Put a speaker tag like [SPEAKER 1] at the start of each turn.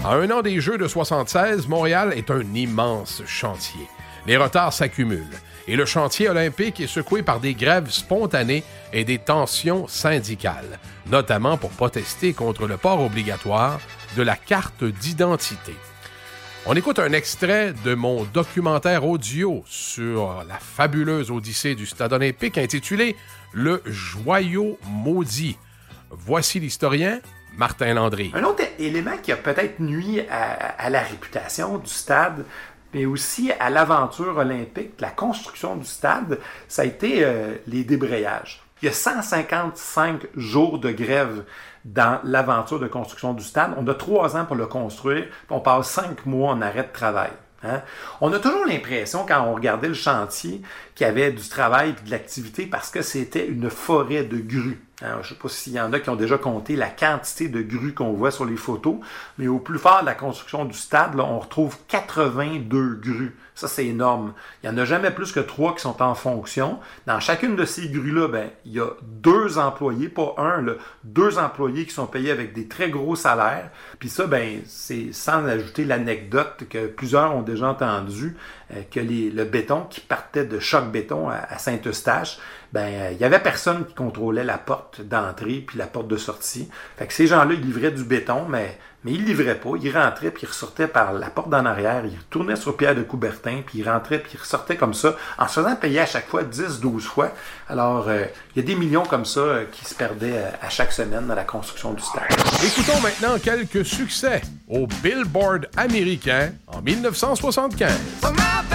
[SPEAKER 1] À un an des Jeux de 76, Montréal est un immense chantier. Les retards s'accumulent et le chantier olympique est secoué par des grèves spontanées et des tensions syndicales, notamment pour protester contre le port obligatoire de la carte d'identité. On écoute un extrait de mon documentaire audio sur la fabuleuse odyssée du Stade olympique intitulé « Le joyau maudit ». Voici l'historien Martin Landry.
[SPEAKER 2] Un autre élément qui a peut-être nui à la réputation du stade, mais aussi à l'aventure olympique, la construction du stade, ça a été les débrayages. Il y a 155 jours de grève dans l'aventure de construction du stade. On a 3 ans pour le construire, puis on passe 5 mois en arrêt de travail. Hein? On a toujours l'impression, quand on regardait le chantier, qu'il y avait du travail et de l'activité parce que c'était une forêt de grues. Hein? Je ne sais pas s'il y en a qui ont déjà compté la quantité de grues qu'on voit sur les photos, mais au plus fort de la construction du stade, là, on retrouve 82 grues. Ça, c'est énorme. Il n'y en a jamais plus que 3 qui sont en fonction. Dans chacune de ces grues-là, il y a 2 employés, pas un, 2 employés qui sont payés avec des très gros salaires. Puis ça, c'est sans ajouter l'anecdote que plusieurs ont déjà entendu, que le béton qui partait de Choc Béton à Saint-Eustache, il y avait personne qui contrôlait la porte d'entrée puis la porte de sortie. Fait que ces gens-là, ils livraient du béton, mais ils ne livraient pas. Ils rentraient puis ils ressortaient par la porte d'en arrière. Ils retournaient sur Pierre de Coubertin puis ils rentraient puis ils ressortaient comme ça en se faisant payer à chaque fois 10-12 fois. Alors, il y a des millions comme ça qui se perdaient à chaque semaine dans la construction du stade.
[SPEAKER 1] Écoutons maintenant quelques succès au Billboard américain en 1975.